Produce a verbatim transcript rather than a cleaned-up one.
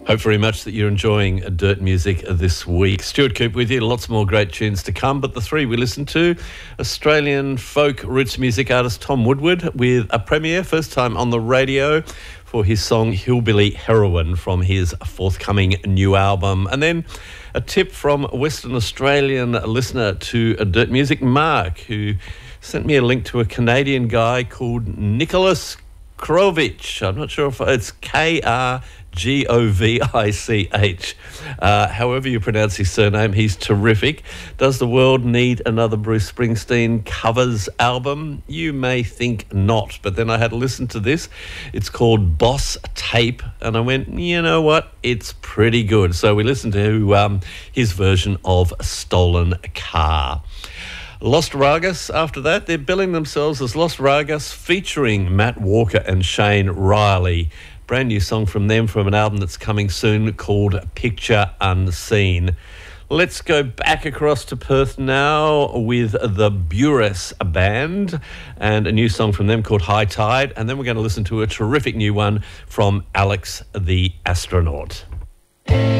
Hope very much that you're enjoying Dirt Music this week. Stuart Coop with you. Lots more great tunes to come, but the three we listened to, Australian folk roots music artist Tom Woodward with a premiere, first time on the radio, for his song Hillbilly Heroine from his forthcoming new album. And then a tip from Western Australian listener to Dirt Music, Mark, who sent me a link to a Canadian guy called Nicholas Krovich. I'm not sure if it's K R G O V I C H. Uh, however you pronounce his surname, he's terrific. Does the world need another Bruce Springsteen covers album? You may think not, but then I had to listen to this. It's called Boss Tape, and I went, you know what? It's pretty good. So we listened to um, his version of Stolen Car. Lost Ragas after that. They're billing themselves as Lost Ragas featuring Matt Walker and Shane Riley. Brand new song from them from an album that's coming soon called Picture Unseen. Let's go back across to Perth now with the Buress Band and a new song from them called High Tide. And then we're going to listen to a terrific new one from Alex the Astronaut.